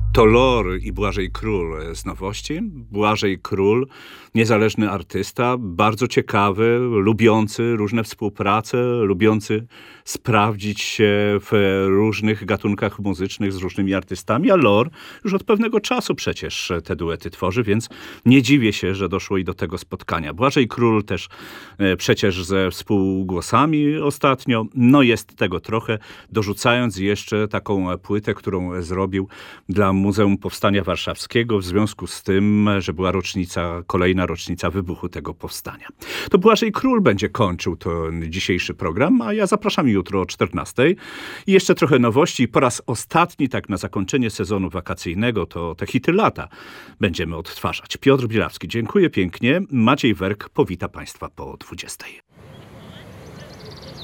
To Lor i Błażej Król z nowości. Błażej Król, niezależny artysta, bardzo ciekawy, lubiący różne współprace, lubiący sprawdzić się w różnych gatunkach muzycznych z różnymi artystami, a Lor już od pewnego czasu przecież te duety tworzy, więc nie dziwię się, że doszło i do tego spotkania. Błażej Król też przecież ze współgłosami ostatnio, no jest tego trochę, dorzucając jeszcze taką płytę, którą zrobił dla Muzeum Powstania Warszawskiego w związku z tym, że była kolejna rocznica wybuchu tego powstania. To Błażej Król będzie kończył ten dzisiejszy program, a ja zapraszam jutro o 14:00. I jeszcze trochę nowości. Po raz ostatni, tak na zakończenie sezonu wakacyjnego, to te hity lata będziemy odtwarzać. Piotr Bielawski, dziękuję pięknie. Maciej Werk powita Państwa po 20:00.